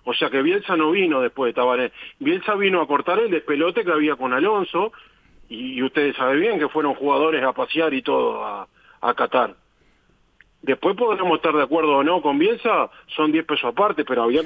O sea que Bielsa no vino después de Tabaré. Bielsa vino a cortar el despelote que había con Alonso, y ustedes saben bien que fueron jugadores a pasear y todo a Qatar. Después podremos estar de acuerdo o no con Bielsa, son 10 pesos aparte, pero había